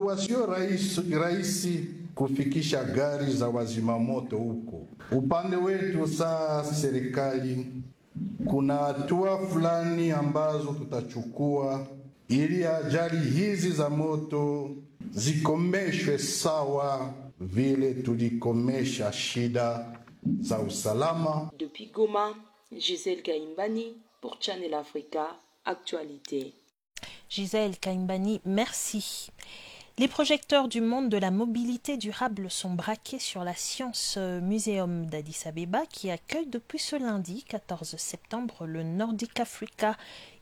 wasio rahisi kufikisha gari za wazimamoto huko. Upande wetu saa serikali, kuna hatua fulani ambazo tutachukua ili ajali hizi za moto zikomeshwe sawa vile tulikomesha shida za usalama. Depuis Goma, Gisèle Kaimbani pour Channel Africa Actualité. Gisèle Kaimbani, merci. Les projecteurs du monde de la mobilité durable sont braqués sur la Science Museum d'Addis Abeba qui accueille depuis ce lundi 14 septembre le Nordic Africa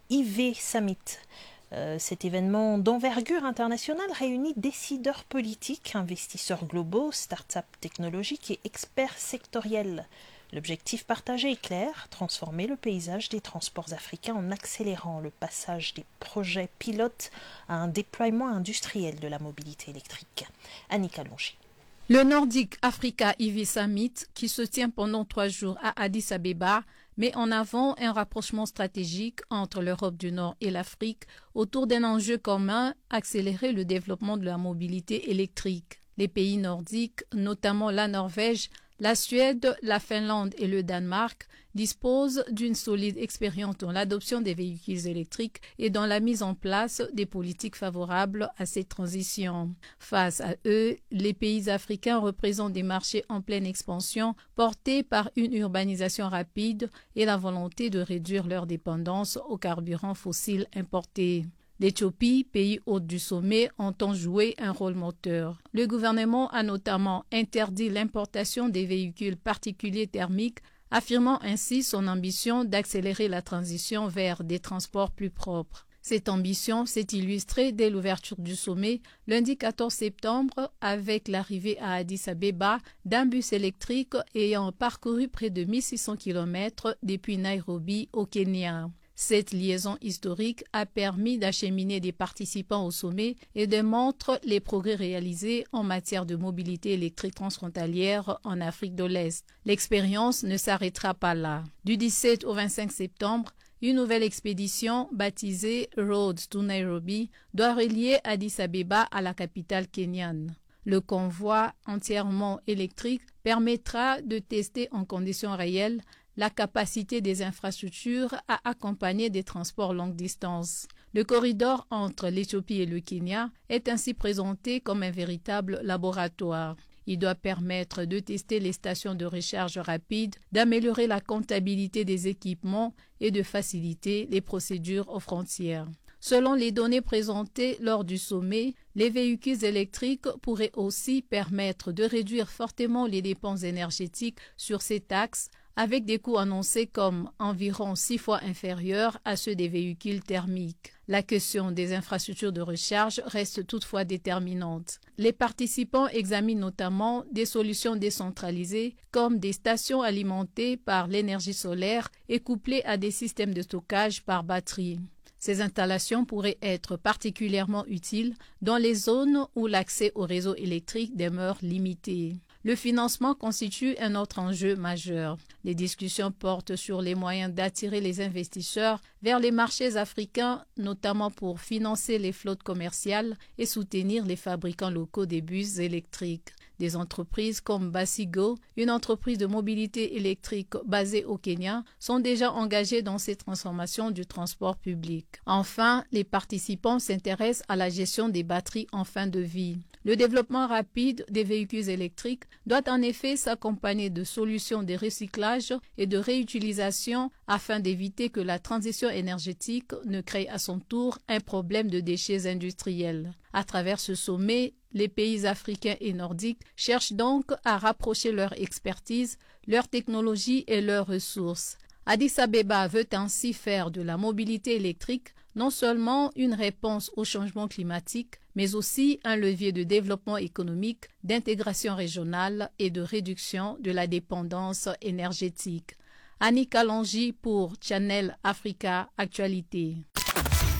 IV Summit. Cet événement d'envergure internationale réunit décideurs politiques, investisseurs globaux, start-up technologiques et experts sectoriels. L'objectif partagé est clair, transformer le paysage des transports africains en accélérant le passage des projets pilotes à un déploiement industriel de la mobilité électrique. Annika Longy. Le Nordic Africa EV Summit, qui se tient pendant 3 jours à Addis Abeba, met en avant un rapprochement stratégique entre l'Europe du Nord et l'Afrique autour d'un enjeu commun, accélérer le développement de la mobilité électrique. Les pays nordiques, notamment la Norvège, la Suède, la Finlande et le Danemark disposent d'une solide expérience dans l'adoption des véhicules électriques et dans la mise en place des politiques favorables à cette transition. Face à eux, les pays africains représentent des marchés en pleine expansion portés par une urbanisation rapide et la volonté de réduire leur dépendance aux carburants fossiles importés. L'Éthiopie, pays hôte du sommet, entend jouer un rôle moteur. Le gouvernement a notamment interdit l'importation des véhicules particuliers thermiques, affirmant ainsi son ambition d'accélérer la transition vers des transports plus propres. Cette ambition s'est illustrée dès l'ouverture du sommet, lundi 14 septembre, avec l'arrivée à Addis Abeba d'un bus électrique ayant parcouru près de 1600 km depuis Nairobi au Kenya. Cette liaison historique a permis d'acheminer des participants au sommet et démontre les progrès réalisés en matière de mobilité électrique transfrontalière en Afrique de l'Est. L'expérience ne s'arrêtera pas là. Du 17 au 25 septembre, une nouvelle expédition baptisée Road to Nairobi doit relier Addis Abeba à la capitale kenyane. Le convoi entièrement électrique permettra de tester en conditions réelles la capacité des infrastructures à accompagner des transports longue distance. Le corridor entre l'Éthiopie et le Kenya est ainsi présenté comme un véritable laboratoire. Il doit permettre de tester les stations de recharge rapide, d'améliorer la comptabilité des équipements et de faciliter les procédures aux frontières. Selon les données présentées lors du sommet, les véhicules électriques pourraient aussi permettre de réduire fortement les dépenses énergétiques sur cet axe, avec des coûts annoncés comme environ 6 fois inférieurs à ceux des véhicules thermiques. La question des infrastructures de recharge reste toutefois déterminante. Les participants examinent notamment des solutions décentralisées comme des stations alimentées par l'énergie solaire et couplées à des systèmes de stockage par batterie. Ces installations pourraient être particulièrement utiles dans les zones où l'accès au réseau électrique demeure limité. Le financement constitue un autre enjeu majeur. Les discussions portent sur les moyens d'attirer les investisseurs vers les marchés africains, notamment pour financer les flottes commerciales et soutenir les fabricants locaux des bus électriques. Des entreprises comme Basigo, une entreprise de mobilité électrique basée au Kenya, sont déjà engagées dans ces transformations du transport public. Enfin, les participants s'intéressent à la gestion des batteries en fin de vie. Le développement rapide des véhicules électriques doit en effet s'accompagner de solutions de recyclage et de réutilisation afin d'éviter que la transition énergétique ne crée à son tour un problème de déchets industriels. À travers ce sommet, les pays africains et nordiques cherchent donc à rapprocher leur expertise, leur technologie et leurs ressources. Addis Abeba veut ainsi faire de la mobilité électrique non seulement une réponse au changement climatique, mais aussi un levier de développement économique, d'intégration régionale et de réduction de la dépendance énergétique. Annika Longy pour Channel Africa Actualité.